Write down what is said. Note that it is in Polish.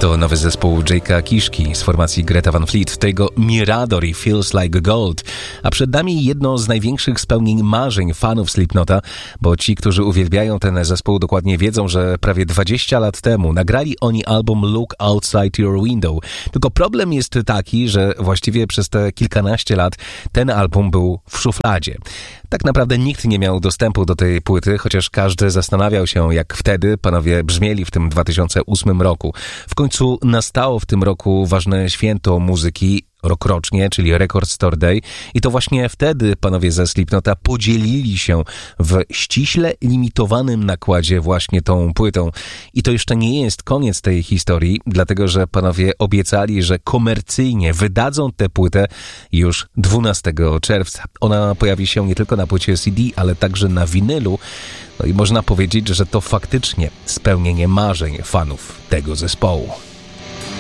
To nowy zespół Jake'a Kiszki z formacji Greta Van Fleet, tego Mirador i Feels Like Gold. A przed nami jedno z największych spełnień marzeń fanów Slipknota, bo ci, którzy uwielbiają ten zespół, dokładnie wiedzą, że prawie 20 lat temu nagrali oni album Look Outside Your Window. Tylko problem jest taki, że właściwie przez te kilkanaście lat ten album był w szufladzie. Tak naprawdę nikt nie miał dostępu do tej płyty, chociaż każdy zastanawiał się, jak wtedy panowie brzmieli w tym 2008 roku. W końcu nastało w tym roku ważne święto muzyki, rokrocznie, czyli Record Store Day, i to właśnie wtedy panowie ze Slipknota podzielili się w ściśle limitowanym nakładzie właśnie tą płytą. I to jeszcze nie jest koniec tej historii, dlatego że panowie obiecali, że komercyjnie wydadzą tę płytę już 12 czerwca. Ona pojawi się nie tylko na płycie CD, ale także na winylu. No i można powiedzieć, że to faktycznie spełnienie marzeń fanów tego zespołu.